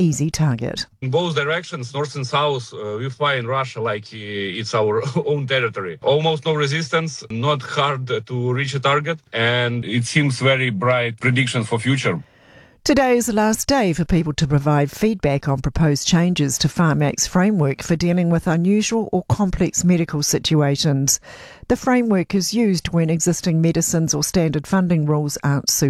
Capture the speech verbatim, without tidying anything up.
easy target. In both directions, north and south, uh, we find Russia like uh, it's our own territory. Almost no resistance, not hard to reach a target, and it seems very bright predictions for future. Today is the last day for people to provide feedback on proposed changes to Pharmac's framework for dealing with unusual or complex medical situations. The framework is used when existing medicines or standard funding rules aren't suitable.